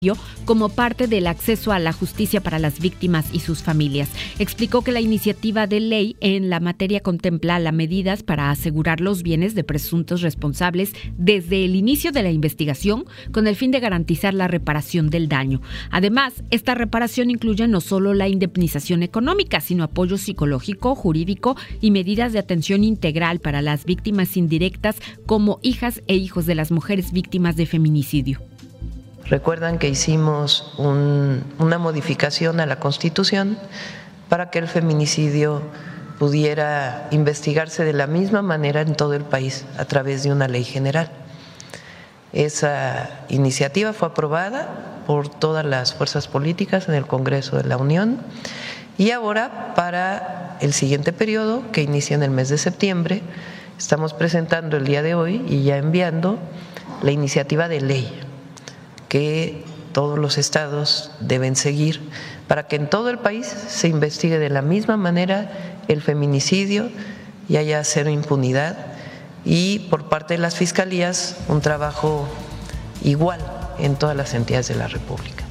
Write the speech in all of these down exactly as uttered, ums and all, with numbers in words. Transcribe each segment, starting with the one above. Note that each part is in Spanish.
como parte del acceso a la justicia para las víctimas y sus familias. Explicó que la iniciativa de ley en la materia contempla las medidas para asegurar los bienes de presuntos responsables desde el inicio de la investigación con el fin de garantizar la reparación del daño. Además, esta reparación incluye no solo la indemnización económica, sino apoyo psicológico, jurídico y medidas de atención integral para las víctimas indirectas como hijas e hijos de las mujeres víctimas de feminicidio. Recuerdan que hicimos un, una modificación a la Constitución para que el feminicidio pudiera investigarse de la misma manera en todo el país a través de una ley general. Esa iniciativa fue aprobada por todas las fuerzas políticas en el Congreso de la Unión y ahora, para el siguiente periodo, que inicia en el mes de septiembre, estamos presentando el día de hoy y ya enviando la iniciativa de ley que todos los estados deben seguir para que en todo el país se investigue de la misma manera el feminicidio y haya cero impunidad, y por parte de las fiscalías un trabajo igual en todas las entidades de la República.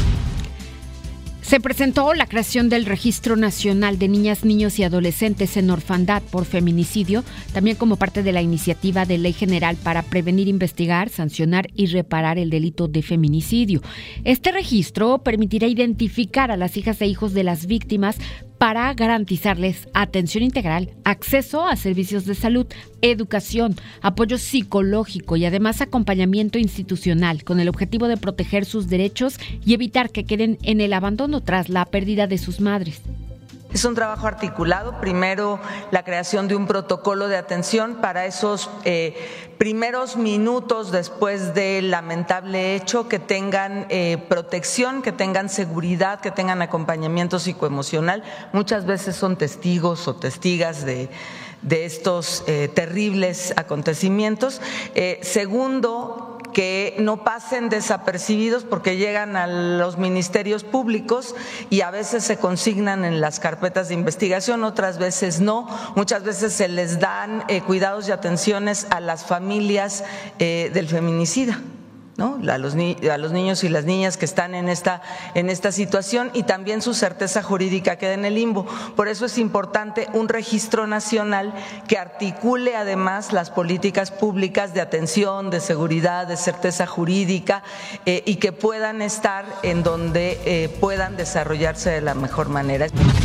Se presentó la creación del Registro Nacional de Niñas, Niños y Adolescentes en Orfandad por Feminicidio, también como parte de la iniciativa de ley general para prevenir, investigar, sancionar y reparar el delito de feminicidio. Este registro permitirá identificar a las hijas e hijos de las víctimas para garantizarles atención integral, acceso a servicios de salud, educación, apoyo psicológico y además acompañamiento institucional, con el objetivo de proteger sus derechos y evitar que queden en el abandono tras la pérdida de sus madres. Es un trabajo articulado, primero la creación de un protocolo de atención para esos eh, primeros minutos después del lamentable hecho, que tengan eh, protección, que tengan seguridad, que tengan acompañamiento psicoemocional. Muchas veces son testigos o testigas de, de estos eh, terribles acontecimientos. Eh, segundo, que no pasen desapercibidos porque llegan a los ministerios públicos y a veces se consignan en las carpetas de investigación, otras veces no. Muchas veces se les dan eh, cuidados y atenciones a las familias eh, del feminicida, ¿no? A los, ni a los niños y las niñas que están en esta, en esta situación, y también su certeza jurídica queda en el limbo. Por eso es importante un registro nacional que articule además las políticas públicas de atención, de seguridad, de certeza jurídica eh, y que puedan estar en donde eh, puedan desarrollarse de la mejor manera.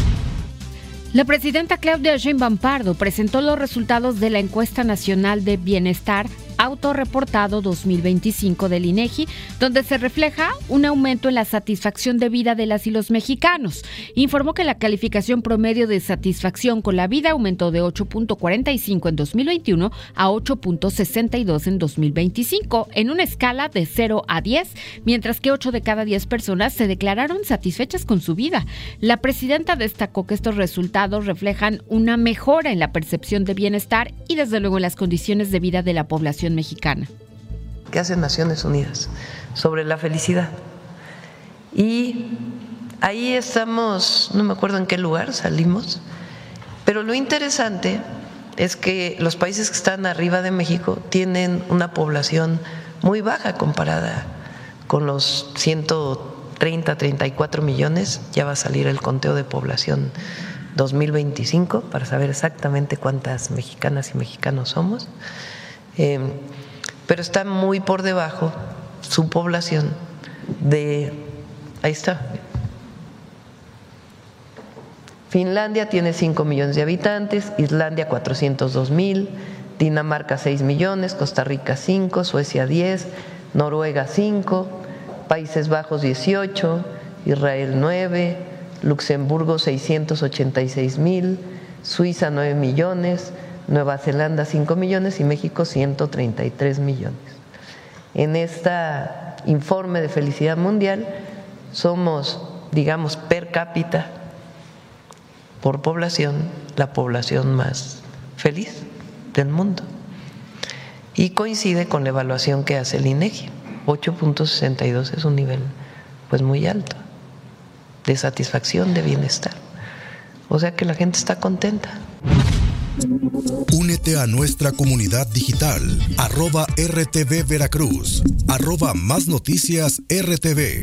La presidenta Claudia Sheinbaum Pardo presentó los resultados de la Encuesta Nacional de Bienestar Autorreportado dos mil veinticinco del INEGI, donde se refleja un aumento en la satisfacción de vida de las y los mexicanos. Informó que la calificación promedio de satisfacción con la vida aumentó de ocho punto cuarenta y cinco en dos mil veintiuno a ocho punto sesenta y dos en dos mil veinticinco, en una escala de cero a diez, mientras que ocho de cada diez personas se declararon satisfechas con su vida. La presidenta destacó que estos resultados reflejan una mejora en la percepción de bienestar y desde luego en las condiciones de vida de la población mexicana. ¿Qué hace Naciones Unidas sobre la felicidad? Y ahí estamos, no me acuerdo en qué lugar salimos, pero lo interesante es que los países que están arriba de México tienen una población muy baja comparada con los ciento treinta, treinta y cuatro millones. Ya va a salir el conteo de población dos mil veinticinco para saber exactamente cuántas mexicanas y mexicanos somos. Eh, pero está muy por debajo su población de, ahí está, Finlandia tiene cinco millones de habitantes, Islandia cuatrocientos dos mil, Dinamarca seis millones, Costa Rica cinco, Suecia diez, Noruega cinco, Países Bajos dieciocho, Israel nueve, Luxemburgo seiscientos ochenta y seis mil, Suiza nueve millones, Nueva Zelanda cinco millones y México ciento treinta y tres millones. En este informe de felicidad mundial somos, digamos, per cápita, por población, la población más feliz del mundo. Y coincide con la evaluación que hace el INEGI. ocho punto sesenta y dos es un nivel pues muy alto de satisfacción, de bienestar. O sea que la gente está contenta. Únete a nuestra comunidad digital, arroba R T V Veracruz, arroba Más Noticias R T V.